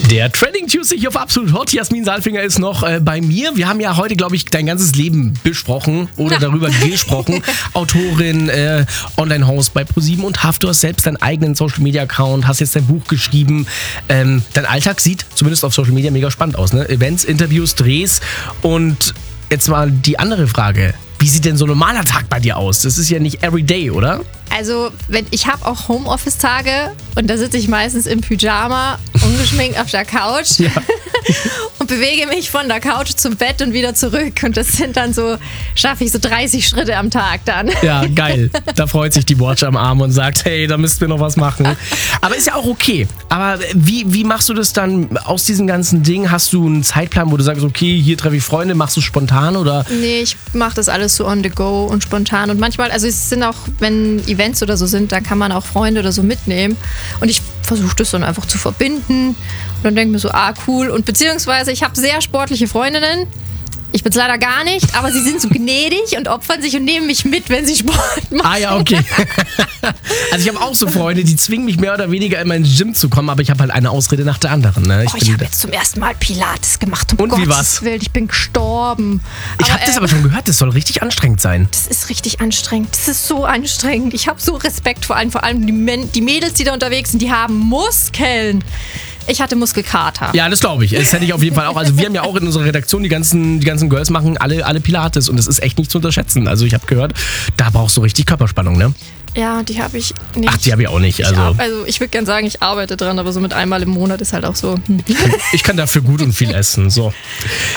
Der Trending Tuesday hier auf Absolut Hot. Jasmin Saalfinger ist noch bei mir. Wir haben ja heute, glaube ich, dein ganzes Leben besprochen oder darüber gesprochen. Autorin, Online-Host bei ProSieben und Haft. Du hast selbst deinen eigenen Social-Media-Account, hast jetzt dein Buch geschrieben. Dein Alltag sieht zumindest auf Social Media mega spannend aus, ne? Events, Interviews, Drehs. Und jetzt mal die andere Frage. Wie sieht denn so ein normaler Tag bei dir aus? Das ist ja nicht everyday, oder? Also, ich habe auch Homeoffice-Tage und da sitze ich meistens im Pyjama, ungeschminkt auf der Couch und bewege mich von der Couch zum Bett und wieder zurück. Und das sind dann schaffe ich so 30 Schritte am Tag dann. Ja, geil. Da freut sich die Watch am Arm und sagt, hey, da müssten wir noch was machen. Aber ist ja auch okay. Aber wie machst du das dann aus diesem ganzen Ding? Hast du einen Zeitplan, wo du sagst, okay, hier treffe ich Freunde, machst du spontan oder? Nee, ich mache das alles so on the go und spontan. Und manchmal, also es sind auch, wenn Events oder so sind, da kann man auch Freunde oder so mitnehmen. Und ich versuche das dann einfach zu verbinden. Und dann denke ich mir so, cool. Und beziehungsweise, ich habe sehr sportliche Freundinnen. Ich bin's leider gar nicht, aber sie sind so gnädig und opfern sich und nehmen mich mit, wenn sie Sport machen. Ah ja, okay. Also ich habe auch so Freunde, die zwingen mich mehr oder weniger in mein Gym zu kommen, aber ich habe halt eine Ausrede nach der anderen. Ne? Ich habe jetzt zum ersten Mal Pilates gemacht. Und wie war's? Willen, ich bin gestorben. Ich habe das aber schon gehört, das soll richtig anstrengend sein. Das ist richtig anstrengend. Das ist so anstrengend. Ich habe so Respekt vor allem die Mädels, die da unterwegs sind, die haben Muskeln. Ich hatte Muskelkater. Ja, das glaube ich. Das hätte ich auf jeden Fall auch. Also wir haben ja auch in unserer Redaktion, die ganzen Girls machen alle Pilates und das ist echt nicht zu unterschätzen. Also ich habe gehört, da brauchst du richtig Körperspannung, ne? Ja, die habe ich nicht. Ach, die habe ich auch nicht. Also ich würde gerne sagen, ich arbeite dran, aber so mit einmal im Monat ist halt auch so. Ich kann dafür gut und viel essen. So.